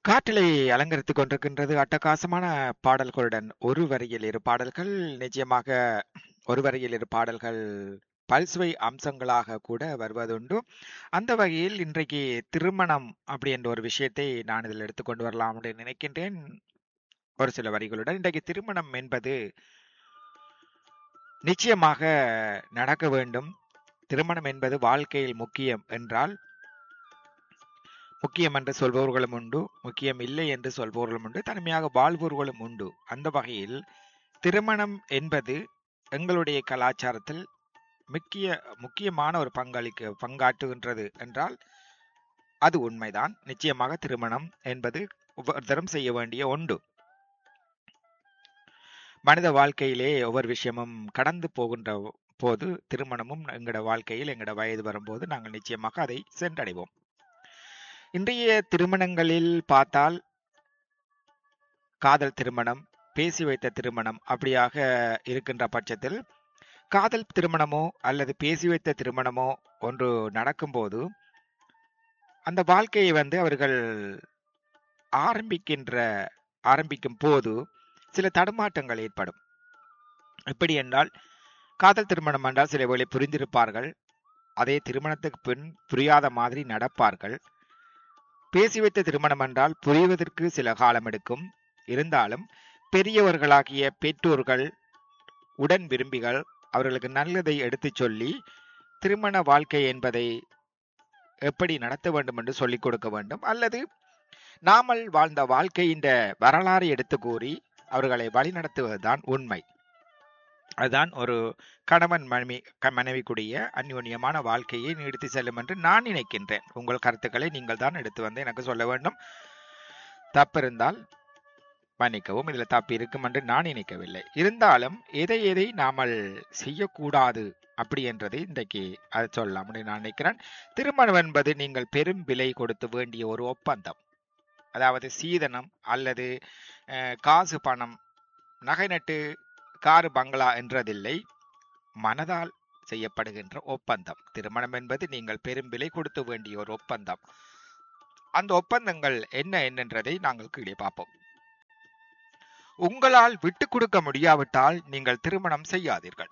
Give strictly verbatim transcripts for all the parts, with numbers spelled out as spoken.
காற்றலை அலங்கரித்துக் கொண்டிருக்கின்றது அட்டகாசமான பாடல்களுடன் ஒரு வரியில் இரு பாடல்கள். நிச்சயமாக ஒரு வரியில் இரு பாடல்கள் பல்சுவை அம்சங்களாக கூட வருவதுண்டு. அந்த வகையில் இன்றைக்கு திருமணம் அப்படி என்ற ஒரு விஷயத்தை நான் இதில் எடுத்துக்கொண்டு வரலாம் என்று நினைக்கின்றேன். ஒரு சில வரிகளுடன் இன்றைக்கு திருமணம் என்பது நிச்சயமாக நடக்க வேண்டும். திருமணம் என்பது வாழ்க்கையில் முக்கியம் என்றால் முக்கியம் என்று சொல்பவர்களும் உண்டு, முக்கியம் இல்லை என்று சொல்பவர்களும் உண்டு, தனிமையாக வாழ்பவர்களும் உண்டு. அந்த வகையில் திருமணம் என்பது எங்களுடைய கலாச்சாரத்தில் முக்கிய முக்கியமான ஒரு பங்களிக்க பங்காற்றுகின்றது என்றால் அது உண்மைதான். நிச்சயமாக திருமணம் என்பது ஒவ்வொருத்தரும் செய்ய வேண்டிய ஒன்று. மனித வாழ்க்கையிலே ஒவ்வொரு விஷயமும் கடந்து போகின்ற போது திருமணமும் எங்களோட வாழ்க்கையில் எங்களோட வயது வரும்போது நாங்கள் நிச்சயமாக அதை சென்றடைவோம். இன்றைய திருமணங்களில் பார்த்தால் காதல் திருமணம், பேசி வைத்த திருமணம் அப்படியாக இருக்கின்ற பட்சத்தில் காதல் திருமணமோ அல்லது பேசி வைத்த திருமணமோ ஒன்று நடக்கும்போது அந்த வாழ்க்கையை வந்து அவர்கள் ஆரம்பிக்கின்ற ஆரம்பிக்கும் போது சில தடுமாற்றங்கள் ஏற்படும். எப்படி என்றால் காதல் திருமணம் என்றால் சில வேளை புரிந்திருப்பார்கள், அதே திருமணத்துக்கு பின் புரியாத மாதிரி நடப்பார்கள். பேசி வைத்த திருமணம் என்றால் புரிவதற்கு சில காலம் எடுக்கும். இருந்தாலும் பெரியவர்களாகிய பெற்றோர்கள், உடன் விரும்பிகள் அவர்களுக்கு நல்லதை எடுத்துச் சொல்லி திருமண வாழ்க்கை என்பதை எப்படி நடத்த வேண்டும் என்று சொல்லிக் கொடுக்க வேண்டும். அல்லது நாமல் வாழ்ந்த வாழ்க்கையின் வரலாறு எடுத்து கூறி அவர்களை வழிநடத்துவதுதான் உண்மை. அதுதான் ஒரு கணவன் மனைவி மனைவிக்குரிய அந்யோன்யமான வாழ்க்கையை நீடித்து செல்லும் என்று நான் நினைக்கின்றேன். உங்கள் கருத்துக்களை நீங்கள் தான் எடுத்து வந்து எனக்கு சொல்ல வேண்டும். தப்பிருந்தால் மன்னிக்கவும், இதுல தப்பு இருக்கும் என்று நான் நினைக்கவில்லை. இருந்தாலும் எதை எதை நாமல் செய்யக்கூடாது அப்படி என்றதை இன்றைக்கு அதை சொல்லலாம் நான் நினைக்கிறேன். திருமணம் என்பது நீங்கள் பெரும் விலை கொடுத்து வேண்டிய ஒரு ஒப்பந்தம். அதாவது சீதனம் அல்லது காசு பணம் நகை நட்டு காரு பங்களா என்றதில்லை, மனதால் செய்யப்படுகின்ற ஒப்பந்தம். திருமணம் என்பது நீங்கள் பெரும் விலை கொடுத்து வேண்டிய ஒரு ஒப்பந்தம். அந்த ஒப்பந்தங்கள் என்ன என்னன்றதை நாங்கள் கீழே பார்ப்போம். உங்களால் விட்டு கொடுக்க முடியாவிட்டால் நீங்கள் திருமணம் செய்யாதீர்கள்.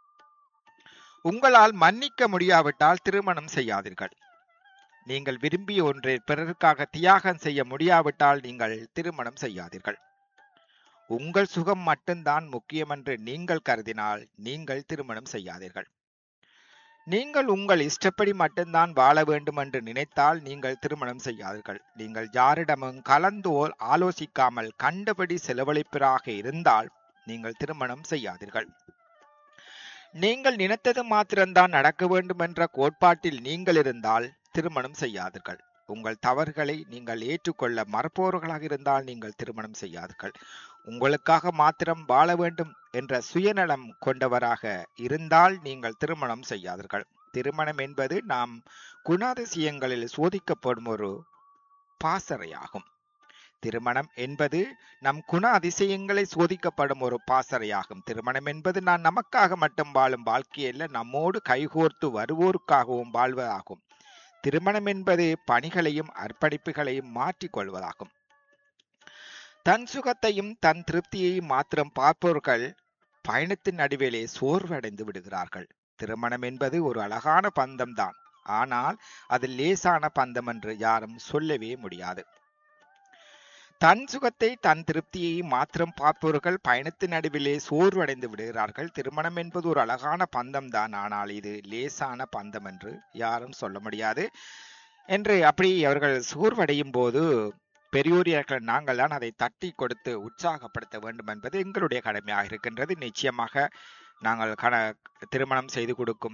உங்களால் மன்னிக்க முடியாவிட்டால் திருமணம் செய்யாதீர்கள். நீங்கள் விரும்பிய ஒன்றை பிறருக்காக தியாகம் செய்ய முடியாவிட்டால் நீங்கள் திருமணம் செய்யாதீர்கள். உங்கள் சுகம் மட்டும்தான் முக்கியம் என்று நீங்கள் கருதினால் நீங்கள் திருமணம் செய்யாதீர்கள். நீங்கள் உங்கள் இஷ்டப்படி மட்டும்தான் வாழ வேண்டும் என்று நினைத்தால் நீங்கள் திருமணம் செய்யாதீர்கள். நீங்கள் யாரிடமும் கலந்து ஆலோசிக்காமல் கண்டபடி செலவழிப்பதாக இருந்தால் நீங்கள் திருமணம் செய்யாதீர்கள். நீங்கள் நினைத்தது மாத்திரம்தான் நடக்க வேண்டும் என்ற கோட்பாட்டில் நீங்கள் இருந்தால் திருமணம் செய்யாதீர்கள். உங்கள் தவறுகளை நீங்கள் ஏற்றுக்கொள்ள மறுப்பவர்களாக இருந்தால் நீங்கள் திருமணம் செய்யாதீர்கள். உங்களுக்காக மாத்திரம் வாழ வேண்டும் என்ற சுயநலம் கொண்டவராக இருந்தால் நீங்கள் திருமணம் செய்யாதீர்கள். திருமணம் என்பது நாம் குணாதிசயங்களில் சோதிக்கப்படும் ஒரு பாசறையாகும். திருமணம் என்பது நம் குண அதிசயங்களை சோதிக்கப்படும் ஒரு பாசறையாகும். திருமணம் என்பது நான் நமக்காக மட்டும் வாழும் வாழ்க்கையல்ல, நம்மோடு கைகோர்த்து வருவோருக்காகவும் வாழ்வதாகும். திருமணம் என்பது பணிகளையும் அர்ப்பணிப்புகளையும் மாற்றிக் கொள்வதாகும். தன் சுகத்தையும் தன் திருப்தியையும் மாத்திரம் பார்ப்பவர்கள் பயணத்தின் நடுவிலே சோர்வடைந்து விடுகிறார்கள். திருமணம் என்பது ஒரு அழகான பந்தம் தான், ஆனால் அது லேசான பந்தம் என்று யாரும் சொல்லவே முடியாது. தன் சுகத்தை தன் திருப்தியை மாத்திரம் பார்ப்பவர்கள் பயணத்தின் நடுவிலே சோர்வடைந்து விடுகிறார்கள். திருமணம் என்பது ஒரு அழகான பந்தம் தான், ஆனால் இது லேசான பந்தம் என்று யாரும் சொல்ல முடியாது என்று அப்படி அவர்கள் சோர்வடையும் போது பெரியோர்கள் நாங்கள் தான் அதை தட்டி கொடுத்து உற்சாகப்படுத்த வேண்டும் என்பது எங்களுடைய கடமையாக இருக்கின்றது. நிச்சயமாக நாங்கள் கண திருமணம் செய்து கொடுக்கும்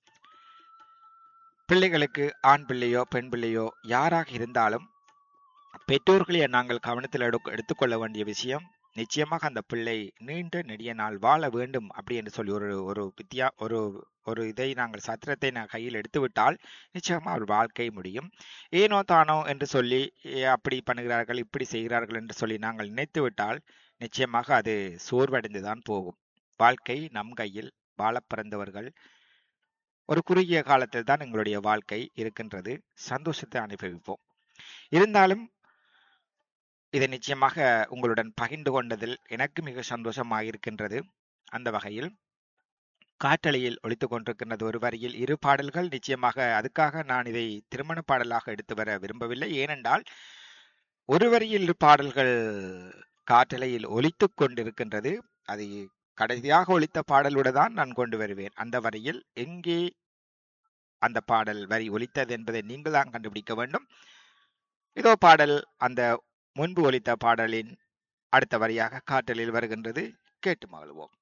பிள்ளைகளுக்கு ஆண் பிள்ளையோ பெண் பிள்ளையோ யாராக இருந்தாலும் பெற்றோர்களை நாங்கள் கவனத்தில் எடு எடுத்துக்கொள்ள வேண்டிய விஷயம், நிச்சயமாக அந்த பிள்ளை நீண்ட நெடிய நாள் வாழ வேண்டும் அப்படி என்று சொல்லி ஒரு ஒரு வித்தியா ஒரு ஒரு இதை நாங்கள் சத்திரத்தை நான் கையில் எடுத்துவிட்டால் நிச்சயமாக அவர் வாழ்க்கை முடியும். ஏனோ தானோ என்று சொல்லி அப்படி பண்ணுகிறார்கள் இப்படி செய்கிறார்கள் என்று சொல்லி நாங்கள் நினைத்து விட்டால் நிச்சயமாக அது சோர்வடைந்துதான் போகும். வாழ்க்கை நம் கையில், வாழ பிறந்தவர்கள் ஒரு குறுகிய காலத்தில் தான் எங்களுடைய வாழ்க்கை இருக்கின்றது. சந்தோஷத்தை அனுபவிப்போம். இருந்தாலும் இதை நிச்சயமாக உங்களுடன் பகிர்ந்து கொண்டதில் எனக்கு மிக சந்தோஷமாக இருக்கின்றது. அந்த வகையில் காற்றலையில் ஒலித்துக் கொண்டிருக்கின்றது ஒரு வரியில் இரு பாடல்கள். நிச்சயமாக அதுக்காக நான் இதை திருமண பாடலாக எடுத்து வர விரும்பவில்லை. ஏனென்றால் ஒரு வரியில் இரு பாடல்கள் காற்றலையில் ஒலித்துக் கொண்டிருக்கின்றது. அதை கடைசியாக ஒலித்த பாடலுடன் தான் நான் கொண்டு வருவேன். அந்த வரியில் எங்கே அந்த பாடல் வரி ஒலித்தது என்பதை நீங்கள் தான் கண்டுபிடிக்க வேண்டும். இதோ பாடல் அந்த முன்பு ஒலித்த பாடலின் அடுத்த வரியாக காற்றலில் வருகின்றது. கேட்டு மகிழ்வோம்.